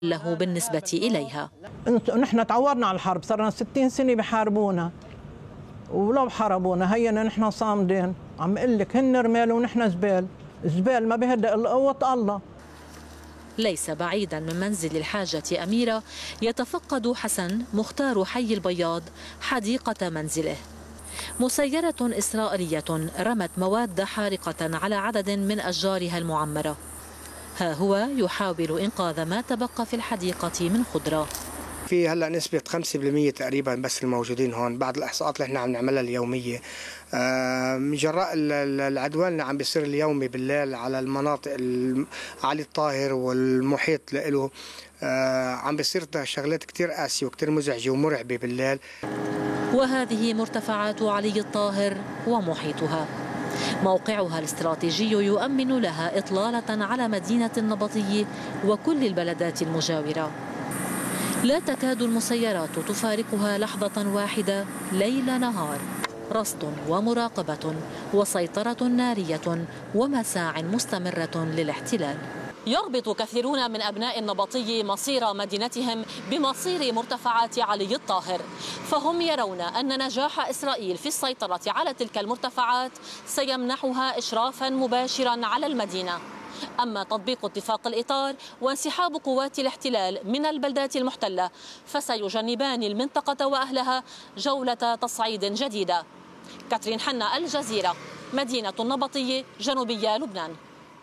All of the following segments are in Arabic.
له بالنسبة إليها. نحن تعودنا على الحرب، صرنا 60 سنة بحاربونا، ولو حاربونا هينا نحن صامدين. عم اقول لك هن رمال ونحن زبال، زبال ما بهدأ الا قوة الله. ليس بعيدا من منزل الحاجة أميرة يتفقد حسن مختار حي البياض حديقة منزله. مسيرة إسرائيلية رمت مواد حارقة على عدد من أشجارها المعمرة. ها هو يحاول إنقاذ ما تبقى في الحديقة من خضرة. في هلا نسبة 5% تقريبا بس الموجودين هون بعد الإحصاءات اللي احنا عم نعملها اليومية، من جراء العدوان اللي عم بيصير اليومي بالليل على المناطق علي الطاهر والمحيط له. عم بيصير شغلات كتير قاسية وكتير مزعجة ومرعبة بالليل. وهذه مرتفعات علي الطاهر ومحيطها، موقعها الاستراتيجي يؤمن لها إطلالة على مدينة النبطي وكل البلدات المجاورة. لا تكاد المسيرات تفارقها لحظة واحدة ليل نهار، رصد ومراقبة وسيطرة نارية ومساع مستمرة للاحتلال. يربط كثيرون من أبناء النبطي مصير مدينتهم بمصير مرتفعات علي الطاهر، فهم يرون أن نجاح إسرائيل في السيطرة على تلك المرتفعات سيمنحها إشرافا مباشرا على المدينة. أما تطبيق اتفاق الإطار وانسحاب قوات الاحتلال من البلدات المحتلة فسيجنبان المنطقة وأهلها جولة تصعيد جديدة. كاترين حنا، الجزيرة، مدينة النبطي، جنوبية لبنان.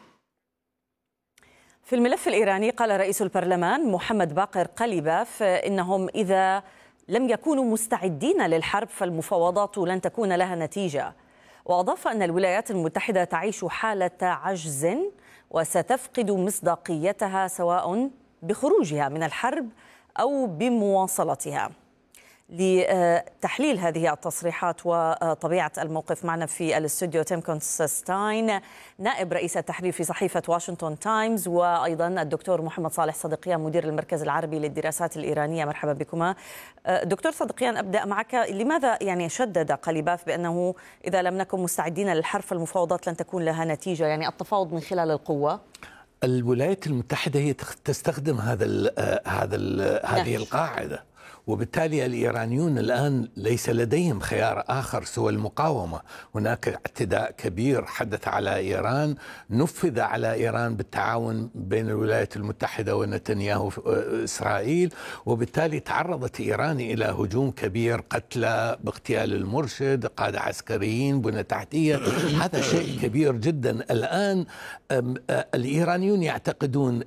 في الملف الإيراني قال رئيس البرلمان محمد باقر قليباف إنهم إذا لم يكونوا مستعدين للحرب فالمفاوضات لن تكون لها نتيجة، وأضاف أن الولايات المتحدة تعيش حالة عجز وستفقد مصداقيتها سواء بخروجها من الحرب أو بمواصلتها. لتحليل هذه التصريحات وطبيعة الموقف معنا في الاستوديو تيم كونستانتين نائب رئيس التحرير في صحيفة واشنطن تايمز، وأيضا الدكتور محمد صالح صديقيان مدير المركز العربي للدراسات الإيرانية. مرحبا بكما. دكتور صديقيان، أبدأ معك. لماذا شدد قليباف بأنه إذا لم نكن مستعدين للحرب فالمفاوضات لن تكون لها نتيجة، يعني التفاوض من خلال القوة؟ الولايات المتحدة هي تستخدم هذه القاعدة، وبالتالي الإيرانيون الآن ليس لديهم خيار آخر سوى المقاومة. هناك اعتداء كبير حدث على إيران، نفذ على إيران بالتعاون بين الولايات المتحدة ونتنياهو إسرائيل، وبالتالي تعرضت إيران إلى هجوم كبير، قتلى باغتيال المرشد، قادة عسكريين، بنى تحتية. هذا شيء كبير جدا. الآن الإيرانيون يعتقدون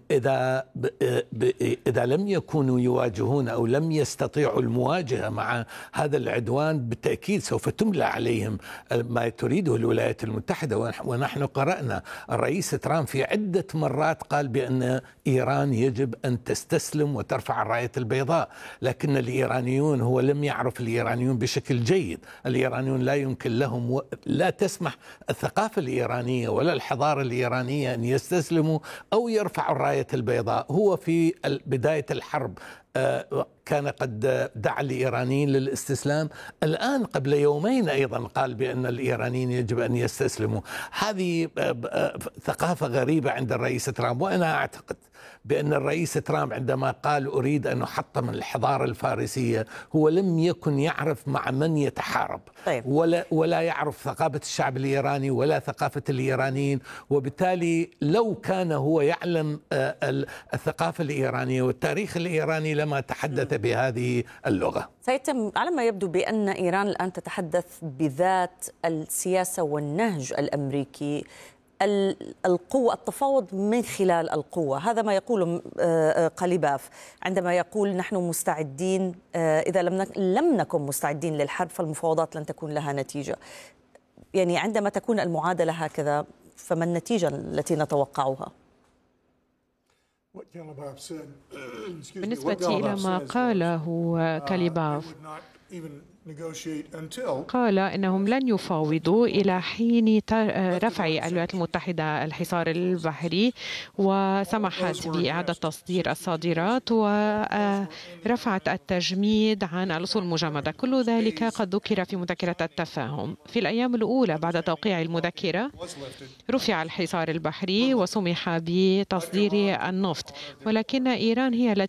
إذا لم يكونوا يواجهون أو لم يستطيعوا المواجهة مع هذا العدوان بالتأكيد سوف تملى عليهم ما تريده الولايات المتحدة. ونحن قرأنا الرئيس ترامب في عدة مرات قال بأن إيران يجب أن تستسلم وترفع الراية البيضاء، لكن الإيرانيون هو لم يعرف الإيرانيون بشكل جيد. الإيرانيون لا يمكن لهم، لا تسمح الثقافة الإيرانية ولا الحضارة الإيرانية أن يستسلموا أو يرفعوا الراية البيضاء. هو في بداية الحرب كان قد دعا الإيرانيين للاستسلام، الآن قبل يومين أيضا قال بأن الإيرانيين يجب أن يستسلموا. هذه ثقافة غريبة عند الرئيس ترامب، وأنا أعتقد بأن الرئيس ترامب عندما قال أريد أن أحطم الحضارة الفارسية هو لم يكن يعرف مع من يتحارب. طيب. ولا يعرف ثقافة الشعب الإيراني ولا ثقافة الإيرانيين، وبالتالي لو كان هو يعلم الثقافة الإيرانية والتاريخ الإيراني لما تحدث بهذه اللغة. سيتم على ما يبدو بأن إيران الآن تتحدث بذات السياسة والنهج الأمريكي، القوة، التفاوض من خلال القوة. هذا ما يقوله قليباف عندما يقول نحن مستعدين، إذا لم نكن مستعدين للحرب فالمفاوضات لن تكون لها نتيجة. يعني عندما تكون المعادلة هكذا فما النتيجة التي نتوقعها؟ بالنسبة إلى ما قاله قليباف، قال إنهم لن يفاوضوا إلى حين رفع الولايات المتحدة الحصار البحري، وسمحت بإعادة تصدير الصادرات ورفعت التجميد عن الأصول المجمدة. كل ذلك قد ذكر في مذكرة التفاهم. في الأيام الأولى بعد توقيع المذكرة رفع الحصار البحري وسمح بتصدير النفط، ولكن إيران هي التي